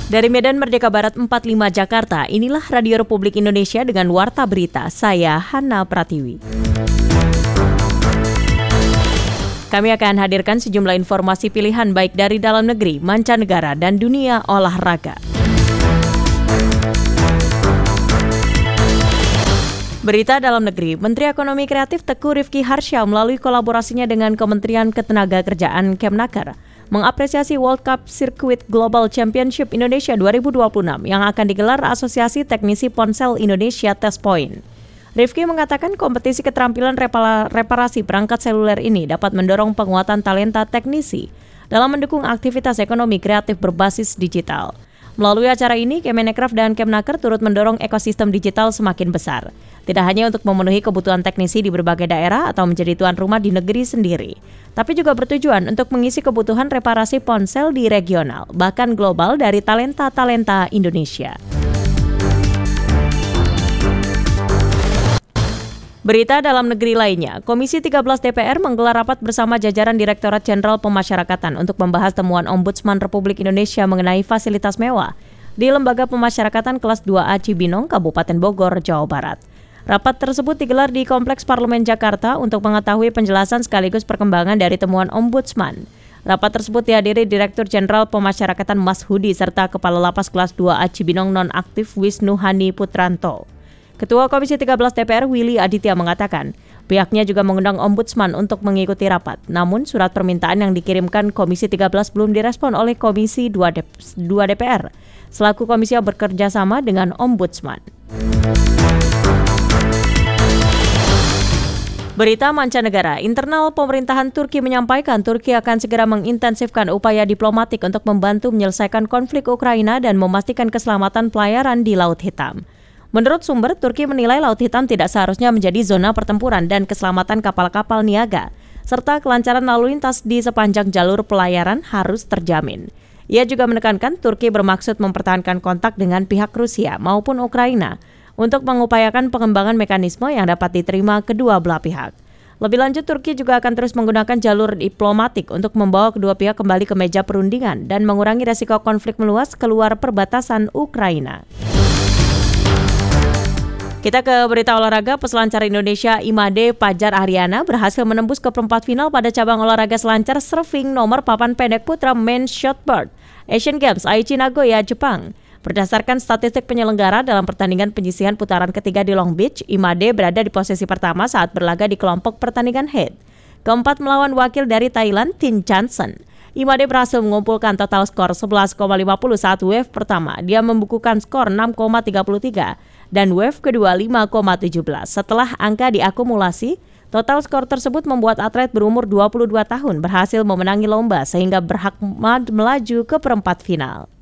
Dari Medan Merdeka Barat 45 Jakarta, inilah Radio Republik Indonesia dengan Warta Berita. Saya Hana Pratiwi. Kami akan hadirkan sejumlah informasi pilihan baik dari dalam negeri, mancanegara, dan dunia olahraga. Berita dalam negeri, Menteri Ekonomi Kreatif Teguh Rifki Harsha melalui kolaborasinya dengan Kementerian Ketenagakerjaan Kemnaker mengapresiasi World Cup Circuit Global Championship Indonesia 2026 yang akan digelar Asosiasi Teknisi Ponsel Indonesia Test Point. Rifki mengatakan kompetisi keterampilan reparasi perangkat seluler ini dapat mendorong penguatan talenta teknisi dalam mendukung aktivitas ekonomi kreatif berbasis digital. Melalui acara ini, Kemenkraf dan Kemnaker turut mendorong ekosistem digital semakin besar. Tidak hanya untuk memenuhi kebutuhan teknisi di berbagai daerah atau menjadi tuan rumah di negeri sendiri, tapi juga bertujuan untuk mengisi kebutuhan reparasi ponsel di regional, bahkan global dari talenta-talenta Indonesia. Berita dalam negeri lainnya, Komisi 13 DPR menggelar rapat bersama jajaran Direktorat Jenderal Pemasyarakatan untuk membahas temuan Ombudsman Republik Indonesia mengenai fasilitas mewah di Lembaga Pemasyarakatan Kelas 2A Cibinong, Kabupaten Bogor, Jawa Barat. Rapat tersebut digelar di Kompleks Parlemen Jakarta untuk mengetahui penjelasan sekaligus perkembangan dari temuan Ombudsman. Rapat tersebut dihadiri Direktur Jenderal Pemasyarakatan Mas Hudi serta Kepala Lapas Kelas 2A Cibinong nonaktif Wisnu Hani Putranto. Ketua Komisi 13 DPR Willy Aditya mengatakan, pihaknya juga mengundang Ombudsman untuk mengikuti rapat. Namun surat permintaan yang dikirimkan Komisi 13 belum direspon oleh Komisi 2 DPR, selaku komisi yang bekerja sama dengan Ombudsman. Berita mancanegara, internal pemerintahan Turki menyampaikan Turki akan segera mengintensifkan upaya diplomatik untuk membantu menyelesaikan konflik Ukraina dan memastikan keselamatan pelayaran di Laut Hitam. Menurut sumber, Turki menilai Laut Hitam tidak seharusnya menjadi zona pertempuran dan keselamatan kapal-kapal niaga, serta kelancaran lalu lintas di sepanjang jalur pelayaran harus terjamin. Ia juga menekankan Turki bermaksud mempertahankan kontak dengan pihak Rusia maupun Ukraina untuk mengupayakan pengembangan mekanisme yang dapat diterima kedua belah pihak. Lebih lanjut, Turki juga akan terus menggunakan jalur diplomatik untuk membawa kedua pihak kembali ke meja perundingan dan mengurangi resiko konflik meluas keluar perbatasan Ukraina. Kita ke berita olahraga, peselancar Indonesia Imade Fajar Aryana berhasil menembus ke perempat final pada cabang olahraga selancar surfing nomor papan pendek putra men's shortboard Asian Games Aichi Nagoya, Jepang. Berdasarkan statistik penyelenggara dalam pertandingan penyisihan putaran ketiga di Long Beach, Imade berada di posisi pertama saat berlaga di kelompok pertandingan head. Keempat melawan wakil dari Thailand, Tin Johnson. Imade berhasil mengumpulkan total skor 11,50 saat wave pertama. Dia membukukan skor 6,33 dan wave kedua 5,17. Setelah angka diakumulasi, total skor tersebut membuat atlet berumur 22 tahun berhasil memenangi lomba sehingga berhak melaju ke perempat final.